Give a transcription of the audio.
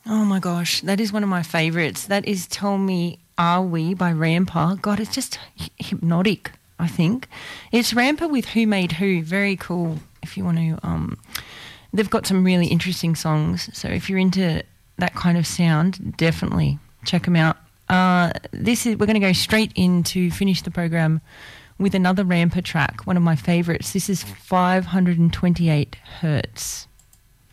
Oh my gosh, that is one of my favourites. That is Tell Me Are We by Rampa. God, it's just hypnotic, I think. It's Rampa with Who Made Who. Very cool if you want to. They've got some really interesting songs. So if you're into that kind of sound, definitely check them out. We're going to go straight in to finish the program with another Rampa track, one of my favourites. This is 528 Hertz.